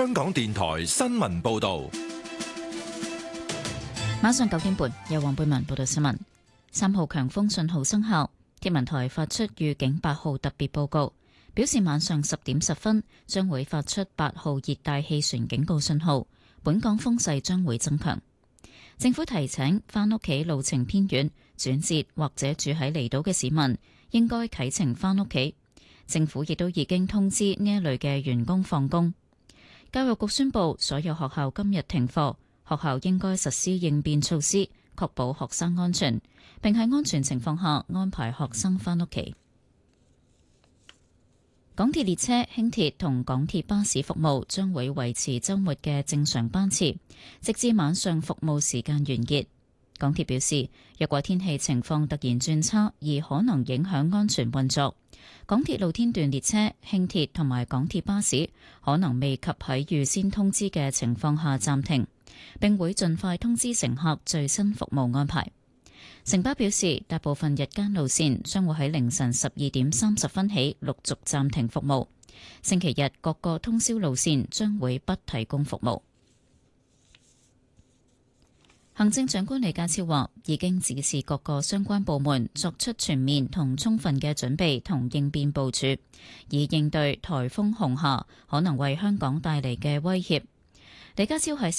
香港電台新聞報道。 晚上9點半，由黃貝文報道新聞。3號強風信號生效，天文台發出預警8號特別報告，表示晚上10點10分將會發出8號熱帶氣旋警告信號，本港風勢將會增強。政府提醒返屋企路程偏遠、轉折或者住喺離島嘅市民，應該啟程返屋企。政府亦都已經通知呢一類嘅員工放工。教育局宣布，所有學校今日停課，學校應該實施應變措施，確保學生安全，並喺安全情況下安排學生返屋企。港鐵列車、輕鐵同港鐵巴士服務將會維持週末嘅正常班次，直至晚上服務時間完結。港鐵表示，若果天氣情況突然轉差而可能影響安全運作，港鐵露天段列車、輕鐵同埋港鐵巴士可能未及喺預先通知嘅情況下暫停，並會盡快通知乘客最新服務安排。城巴表示，大部分日間路線將會喺凌晨12點30分起陸續暫停服務，星期日各個通宵路線將會不提供服務。行政長官李家超話，已經指示各個相關部門作出全面同充分嘅準備同應變部署，以應對颱風紅霞可能為香港帶嚟嘅威脅。李家超喺